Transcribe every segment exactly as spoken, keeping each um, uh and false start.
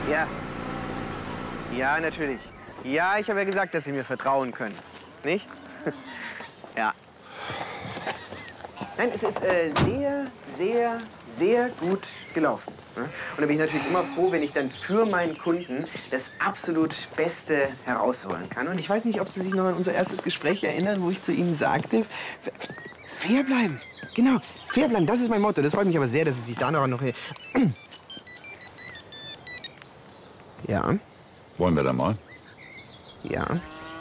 Ja. Ja, natürlich. Ja, ich habe ja gesagt, dass Sie mir vertrauen können. Nicht? Ja. Nein, es ist äh, sehr, sehr, sehr gut gelaufen. Ne? Und da bin ich natürlich immer froh, wenn ich dann für meinen Kunden das absolut Beste herausholen kann. Und ich weiß nicht, ob Sie sich noch an unser erstes Gespräch erinnern, wo ich zu Ihnen sagte, fair bleiben. Genau, fair bleiben, das ist mein Motto. Das freut mich aber sehr, dass Sie sich da noch... noch ja. Wollen wir da mal? Ja.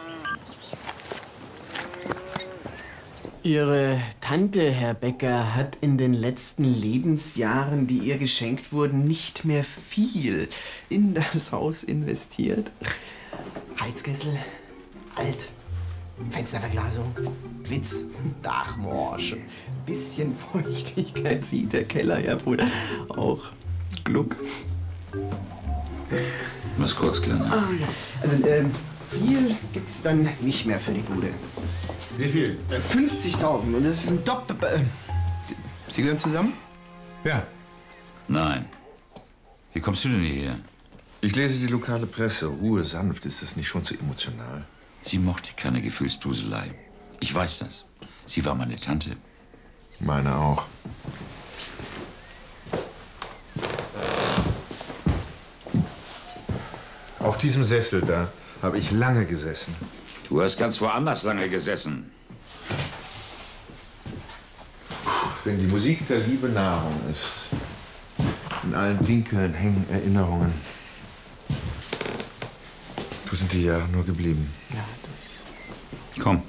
Ihre Tante, Herr Becker, hat in den letzten Lebensjahren, die ihr geschenkt wurden, nicht mehr viel in das Haus investiert. Heizkessel, alt, Fensterverglasung, Witz, Dachmorsch, bisschen Feuchtigkeit zieht der Keller ja wohl auch. Gluck. Muss kurz, Kleiner. Ah, ja. Also, ähm, viel gibt's dann nicht mehr für die Bude. Wie viel? fünfzigtausend und das ist ein Doppel... Äh, Sie gehören zusammen? Ja. Nein. Wie kommst du denn hierher? Ich lese die lokale Presse. Ruhe, sanft. Ist das nicht schon zu emotional? Sie mochte keine Gefühlsduselei. Ich weiß das. Sie war meine Tante. Meine auch. Auf diesem Sessel da habe ich lange gesessen. Du hast ganz woanders lange gesessen. Wenn die Musik der Liebe Nahrung ist. In allen Winkeln hängen Erinnerungen. Wo sind die ja nur geblieben? Ja, das... Komm.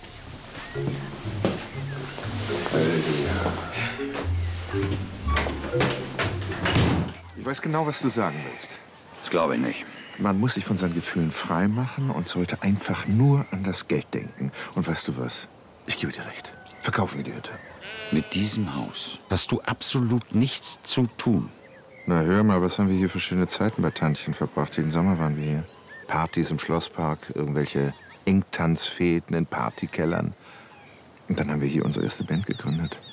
Ich weiß genau, was du sagen willst. Das glaube ich nicht. Man muss sich von seinen Gefühlen frei machen und sollte einfach nur an das Geld denken. Und weißt du was? Ich gebe dir recht. Verkaufen wir die Hütte. Mit diesem Haus hast du absolut nichts zu tun. Na, hör mal, was haben wir hier für schöne Zeiten bei Tantchen verbracht? Den Sommer waren wir hier. Partys im Schlosspark, irgendwelche Engtanzfäden in Partykellern. Und dann haben wir hier unsere erste Band gegründet.